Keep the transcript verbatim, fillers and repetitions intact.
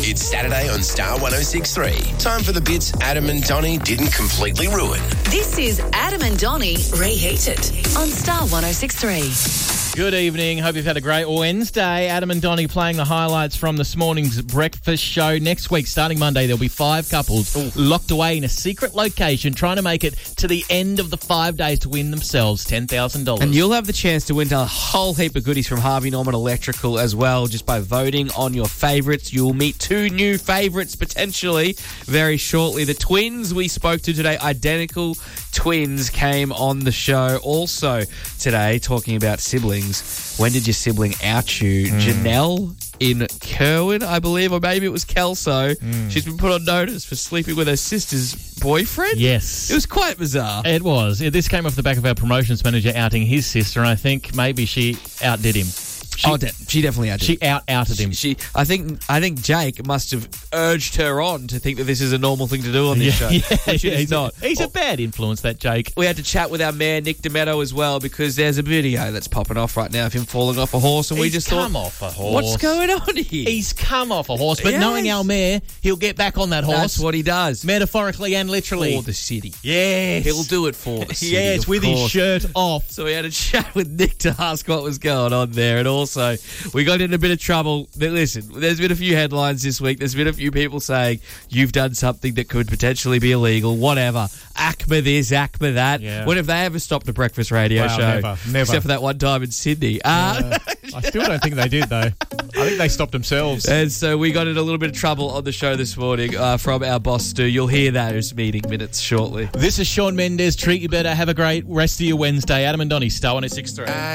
It's Saturday on Star one oh six point three. Time for the bits Adam and Donnie didn't completely ruin. This is Adam and Donnie Reheated on Star one oh six point three. Good evening. Hope you've had a great Wednesday. Adam and Donnie playing the highlights from this morning's breakfast show. Next week, starting Monday, there'll be five couples Ooh. locked away in a secret location trying to make it to the end of the five days to win themselves ten thousand dollars. And you'll have the chance to win a whole heap of goodies from Harvey Norman Electrical as well, just by voting on your favourites. You'll meet two new favourites potentially very shortly. The twins we spoke to today, identical twins, came on the show also today talking about siblings. When did your sibling out you? Mm. Janelle in Kerwin, I believe, or maybe it was Kelso. Mm. She's been put on notice for sleeping with her sister's boyfriend. Yes. It was quite bizarre. It was. This came off the back of our promotions manager outing his sister, and I think maybe she outdid him. She, oh, de- she definitely outdid She out outed him. She, she, I think, I think Jake must have urged her on to think that this is a normal thing to do on this yeah, show. Yeah, which yeah, is he's not. A, he's a bad influence, that Jake. We had to chat with our mayor Nick Demetto as well because there's a video that's popping off right now of him falling off a horse, and he's we just come thought, off a horse. What's going on here? He's come off a horse, but Yes. knowing our mayor, he'll get back on that horse. That's what he does, metaphorically and literally for the city. Yes, he'll do it for the city. Yes, with course. his shirt off. So we had a chat with Nick to ask what was going on there, and also we got in a bit of trouble. Listen, there's been a few headlines this week. There's been a few people saying you've done something that could potentially be illegal. Whatever. A C M A this, A C M A that. Yeah. When have they ever stopped a breakfast radio wow, show? Never, never. Except for that one time in Sydney. Uh, uh, I still don't think they did, though. I think they stopped themselves. And so we got in a little bit of trouble on the show this morning uh, from our boss, Stu. You'll hear that as meeting minutes shortly. This is Shawn Mendes. Treat you better. Have a great rest of your Wednesday. Adam and Donnie, Star one oh six point three.